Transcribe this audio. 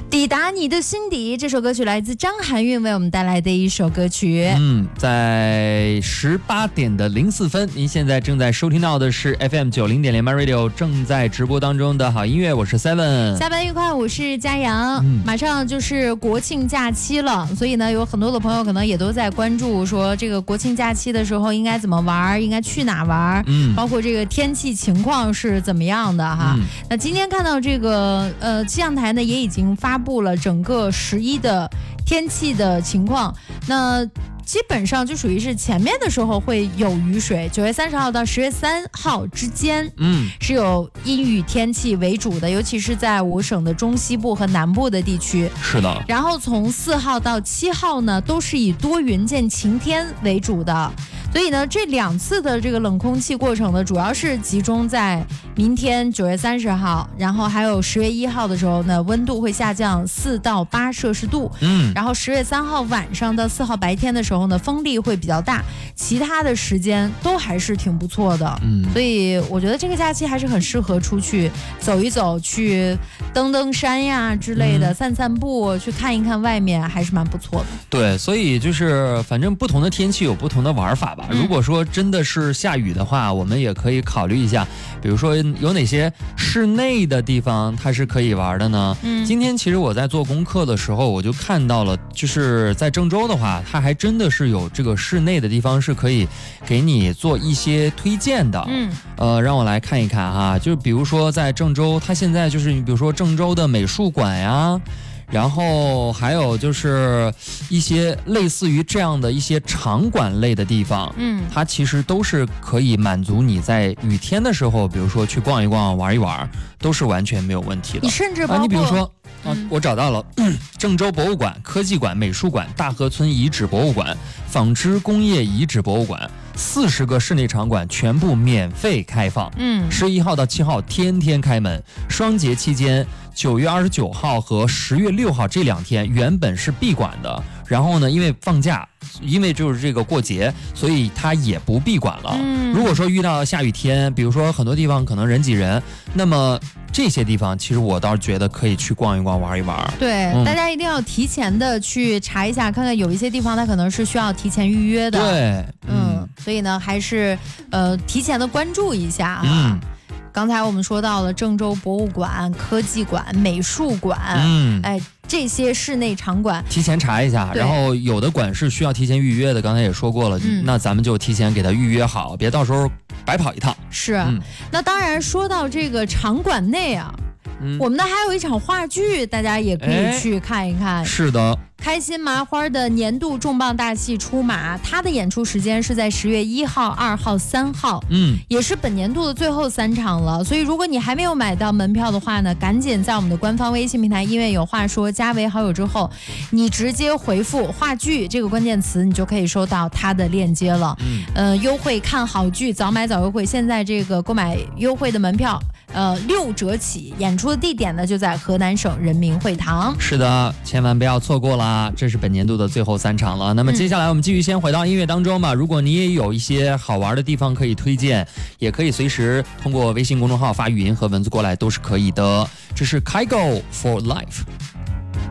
抵达你的心底，这首歌曲来自张含韵为我们带来的一首歌曲。 在18点的04分，您现在正在收听到的是 FM90.0 MyRadio 正在直播当中的好音乐，我是 Seven。 下班愉快，我是嘉阳。马上就是国庆假期了，所以呢，有很多的朋友可能也都在关注说这个国庆假期的时候应该怎么玩，应该去哪玩，包括这个天气情况是怎么样的哈。那今天看到这个气象台呢也已经发布了整个11的天气的情况，那基本上就属于是前面的时候会有雨水，9月30号到10月3号之间，是有阴雨天气为主的，尤其是在我省的中西部和南部的地区。 是的。 然后从4号到7号呢，都是以多云见晴天为主的。所以呢，这2次的这个冷空气过程呢，主要是集中在明天9月30号，然后还有10月1号的时候呢，温度会下降4到8摄氏度。然后10月3号晚上到4号白天的时候呢，风力会比较大，其他的时间都还是挺不错的。所以我觉得这个假期还是很适合出去走一走，去登登山呀之类的，散散步，去看一看外面，还是蛮不错的。 对，所以就是反正不同的天气有不同的玩法吧。如果说真的是下雨的话，我们也可以考虑一下，比如说有哪些室内的地方它是可以玩的呢？今天其实我在做功课的时候，我就看到了，就是在郑州的话，它还真的是有这个室内的地方是可以给你做一些推荐的。让我来看一看哈，就是比如说在郑州，它现在就是比如说郑州的美术馆呀。然后还有就是一些类似于这样的一些场馆类的地方，它其实都是可以满足你在雨天的时候，比如说去逛一逛、玩一玩，都是完全没有问题的。 你甚至包括你比如说我找到了郑州博物馆、科技馆、美术馆、大河村遗址博物馆、纺织工业遗址博物馆，40个室内场馆全部免费开放。11号到7号天天开门，双节期间9月29号和10月6号这2天原本是闭馆的，然后呢，因为放假，因为就是这个过节，所以它也不闭馆了。如果说遇到下雨天，比如说很多地方可能人挤人，那么这些地方其实我倒是觉得可以去逛一逛、玩一玩。 对，大家一定要提前的去查一下，看看有一些地方它可能是需要提前预约的。 对， 所以呢，还是提前的关注一下啊。刚才我们说到了郑州博物馆、科技馆、美术馆，这些室内场馆提前查一下，然后有的馆是需要提前预约的，刚才也说过了，那咱们就提前给他预约好，别到时候白跑一趟。 是，那当然说到这个场馆内啊，我们呢还有一场话剧，大家也可以去看一看。 是的。 开心麻花的年度重磅大戏出马，它的演出时间是在10月1号、2号、3号，也是本年度的最后3场了。所以如果你还没有买到门票的话呢，赶紧在我们的官方微信平台音乐有话说加为好友之后，你直接回复话剧这个关键词，你就可以收到它的链接了。优惠看好剧，早买早优惠，现在这个购买优惠的门票6折起，演出的地点呢就在河南省人民会堂。 是的，千万不要错过了，这是本年度的最后3场了。那么接下来我们继续先回到音乐当中吧。如果你也有一些好玩的地方可以推荐，也可以随时通过微信公众号发语音和文字过来，都是可以的。这是 Kygo for Life。